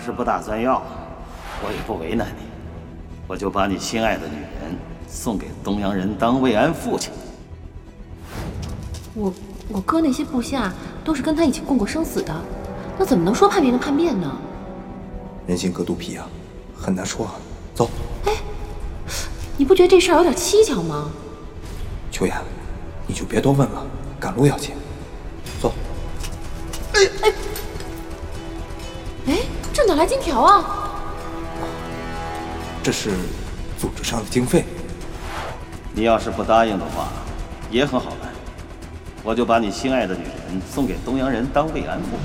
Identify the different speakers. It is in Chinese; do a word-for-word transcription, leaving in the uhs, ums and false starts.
Speaker 1: 是不打算要，我也不为难你，我就把你心爱的女人送给东洋人当慰安妇去。
Speaker 2: 我我哥那些部下都是跟他一起共过生死的，那怎么能说叛变就叛变呢？
Speaker 3: 人心隔肚皮啊，很难说啊。走。
Speaker 2: 哎，你不觉得这事儿有点蹊跷吗？
Speaker 3: 秋雅，你就别多问了，赶路要紧。走。
Speaker 2: 哎哎哎，这哪来金条啊？
Speaker 3: 这是组织上的经费。
Speaker 1: 你要是不答应的话，也很好办，我就把你心爱的女人送给东洋人当慰安妇。